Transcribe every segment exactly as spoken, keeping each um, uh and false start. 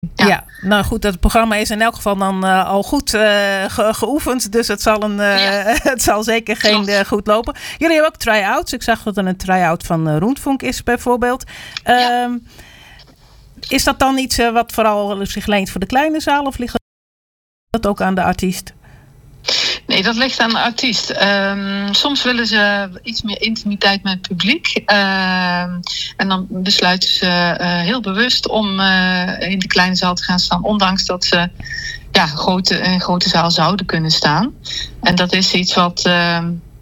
Ja. ja, nou goed, het programma is in elk geval dan uh, al goed uh, ge- geoefend. Dus het zal, een, uh, ja. het zal zeker geen uh, goed lopen. Jullie hebben ook try-outs. Ik zag dat er een try-out van uh, Rundfunk is bijvoorbeeld. Uh, ja. Is dat dan iets uh, wat vooral zich leent voor de kleine zaal? Of ligt dat ook aan de artiest? Nee, dat ligt aan de artiest. Um, soms willen ze iets meer intimiteit met het publiek. Uh, en dan besluiten ze uh, heel bewust om uh, in de kleine zaal te gaan staan. Ondanks dat ze ja, grote, in een grote zaal zouden kunnen staan. En dat is iets wat, uh,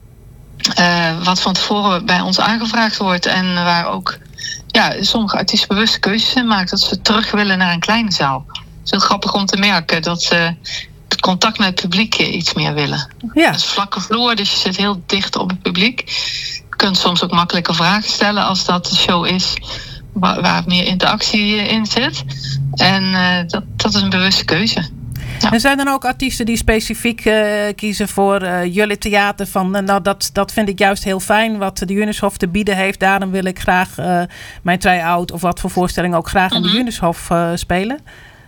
uh, wat van tevoren bij ons aangevraagd wordt. En waar ook ja, sommige artiesten bewuste keuzes in maken. Dat ze terug willen naar een kleine zaal. Het is heel grappig om te merken dat ze het contact met het publiek iets meer willen. Ja. Het is vlakke vloer, dus je zit heel dicht op het publiek. Je kunt soms ook makkelijke vragen stellen als dat een show is waar, waar meer interactie in zit. En uh, dat, dat is een bewuste keuze. Ja. En zijn er dan ook artiesten die specifiek uh, kiezen voor uh, jullie theater van uh, nou dat, dat vind ik juist heel fijn wat de Junushof te bieden heeft. Daarom wil ik graag uh, mijn try-out of wat voor voorstelling ook graag mm-hmm. in de Junushof uh, spelen?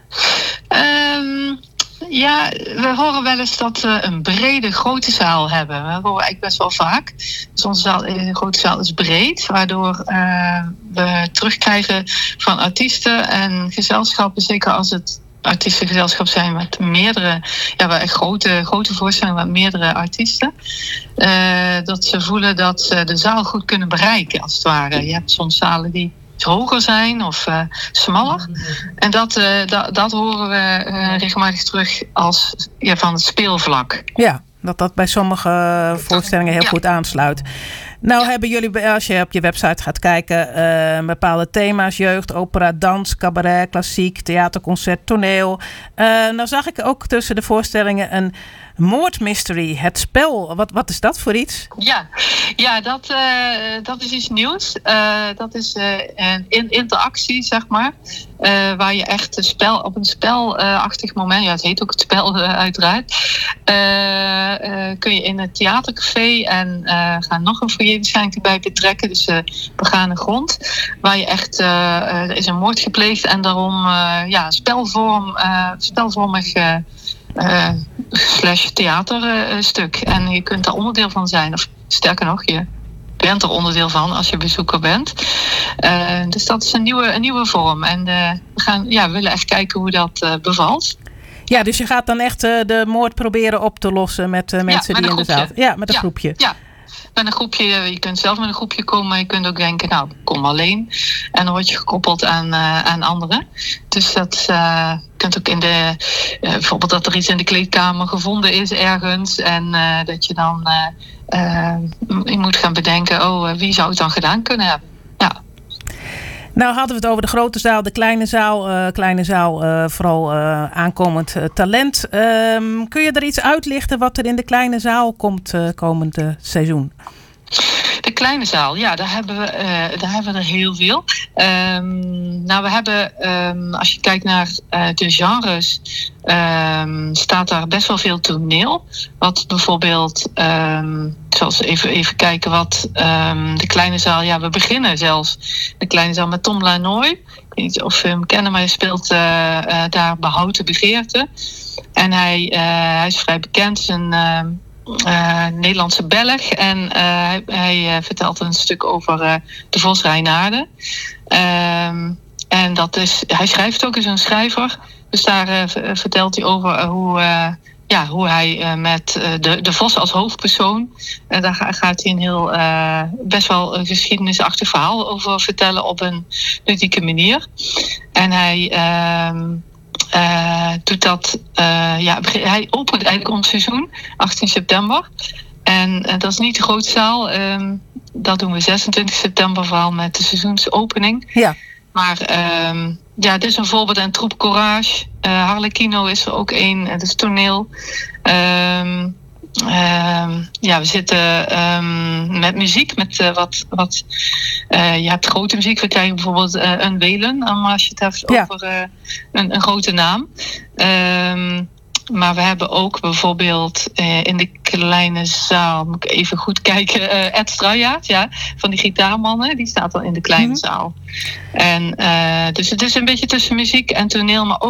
Um, Ja, we horen wel eens dat we een brede grote zaal hebben. We horen eigenlijk best wel vaak. Dus onze zaal, de grote zaal is breed, waardoor uh, we terugkrijgen van artiesten en gezelschappen, zeker als het artiestengezelschap zijn met meerdere, ja, wel echt grote, grote voorstellingen met meerdere artiesten. Uh, dat ze voelen dat ze de zaal goed kunnen bereiken, als het ware. Je hebt soms zalen die hoger zijn of uh, smaller. En dat, uh, dat, dat horen we uh, regelmatig terug als ja, van het speelvlak. Ja, dat dat bij sommige voorstellingen heel ja. goed aansluit. Nou ja. hebben jullie, als je op je website gaat kijken, uh, bepaalde thema's: jeugd, opera, dans, cabaret, klassiek, theaterconcert, toneel. Uh, nou zag ik ook tussen de voorstellingen een moordmystery, het spel. Wat, wat is dat voor iets? Ja, ja dat, uh, dat is iets nieuws. Uh, dat is uh, een interactie, zeg maar. Uh, waar je echt een spel, op een spelachtig moment, ja, het heet ook het spel uh, uiteraard, uh, uh, kun je in het theatercafé en uh, gaan nog een foyer waarschijnlijk erbij betrekken, dus uh, begane grond, waar je echt, uh, uh, er is een moord gepleegd en daarom uh, ja, spelvorm, uh, spelvormig uh, uh, slash theaterstuk. Uh, en je kunt daar onderdeel van zijn, of sterker nog, je bent er onderdeel van als je bezoeker bent. Uh, dus dat is een nieuwe, een nieuwe vorm. En uh, we, gaan, ja, we willen echt kijken hoe dat uh, bevalt. Ja, dus je gaat dan echt uh, de moord proberen op te lossen met uh, mensen ja, met die in de zaal. Ja, met een ja, groepje. Ja, met een groepje. Je kunt zelf met een groepje komen, maar je kunt ook denken, nou, kom alleen. En dan word je gekoppeld aan, uh, aan anderen. Dus dat uh, je kunt ook in de, uh, bijvoorbeeld dat er iets in de kleedkamer gevonden is ergens. En uh, dat je dan uh, uh, je moet gaan bedenken, oh, uh, wie zou het dan gedaan kunnen hebben? Ja. Nou hadden we het over de grote zaal, de kleine zaal. Uh, kleine zaal, uh, vooral uh, aankomend uh, talent. Um, kun je er iets uitlichten wat er in de kleine zaal komt uh, komend uh, seizoen? De kleine zaal, ja, daar hebben we, uh, daar hebben we er heel veel. Um, nou, we hebben, um, als je kijkt naar uh, de genres, um, staat daar best wel veel toneel. Wat bijvoorbeeld, um, ik zal eens even, even kijken wat um, de kleine zaal, ja, we beginnen zelfs de kleine zaal met Tom Lanoy. Ik weet niet of we hem kennen, maar hij speelt uh, uh, daar Behouden Begeerte. En hij, uh, hij is vrij bekend, is een Uh, Uh, Nederlandse Belg. En uh, hij, hij uh, vertelt een stuk over uh, de Vos Reinaarden. Um, en dat is, hij schrijft ook, is een schrijver. Dus daar uh, v- vertelt hij over uh, hoe, uh, ja, hoe hij uh, met uh, de, de Vos als hoofdpersoon. Uh, daar ga, gaat hij een heel uh, best wel een geschiedenisachtig verhaal over vertellen op een ludieke manier. En hij Uh, Uh, doet dat, uh, ja, hij opent eigenlijk ons seizoen, achttien september. En uh, dat is niet de grote zaal. Um, dat doen we zesentwintig september vooral met de seizoensopening. Ja. Maar um, ja, dit is een voorbeeld. En Troep Courage, uh, Harlequino is er ook één. Dat is toneel. Um, Um, ja, we zitten um, met muziek, met uh, wat, wat uh, je hebt grote muziek. We krijgen bijvoorbeeld uh, een Welen, als je het hebt ja. over uh, een, een grote naam. Um, maar we hebben ook bijvoorbeeld uh, in de kleine zaal, moet ik even goed kijken, uh, Ed Struijaert, ja, van die gitaarmannen, die staat dan in de kleine mm-hmm. zaal. En uh, dus het is een beetje tussen muziek en toneel, maar ook